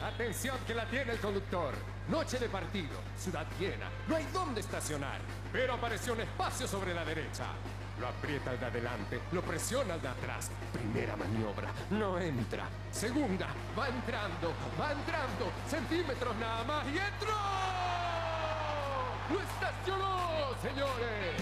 Atención que la tiene el conductor. Noche de partido, ciudad llena, no hay dónde estacionar. Pero apareció un espacio sobre la derecha. Lo aprieta al de adelante, lo presiona al de atrás. Primera maniobra, no entra. Segunda, va entrando, centímetros nada más y entró. ¡Lo estacionó, señores!